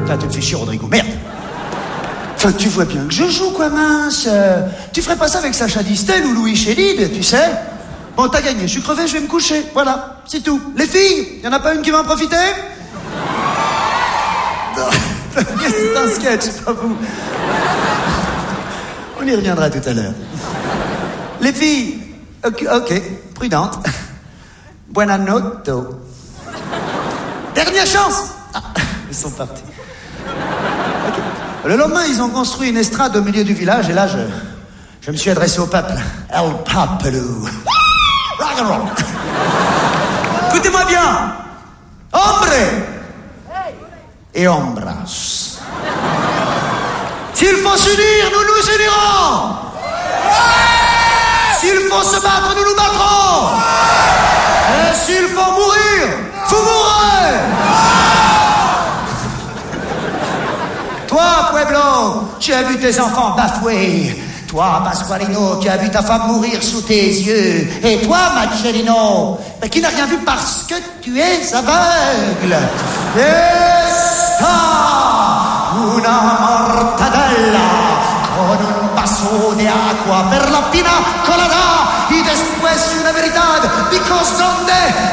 Putain, tu me fais chier, Rodrigo, merde. Enfin, tu vois bien que je joue, quoi, mince. Tu ferais pas ça avec Sacha Distel ou Louis Chédid, tu sais? Bon, t'as gagné, je suis crevé, je vais me coucher. Voilà, c'est tout. Les filles, y en a pas une qui va en profiter? C'est un sketch, c'est pas vous. On y reviendra tout à l'heure. Les filles, ok, prudente. Buona notte. Dernière chance. Ah, ils sont partis. Okay. Le lendemain, ils ont construit une estrade au milieu du village et là, je me suis adressé au peuple. El Papelou. Rock and roll. Écoutez-moi bien. Hombre et hombras. S'il faut s'unir, nous nous unirons. S'il faut se battre, nous nous battrons. Et s'il faut mourir, vous mourrez. Toi, Pueblo, tu as vu tes enfants bafoués. Toi, Pasqualino, tu as vu ta femme mourir sous tes yeux. Et toi, Marcellino, qui n'a rien vu parce que tu es aveugle. Esta una mortadella con un vaso de agua per la pina colada y después una verdad, because donde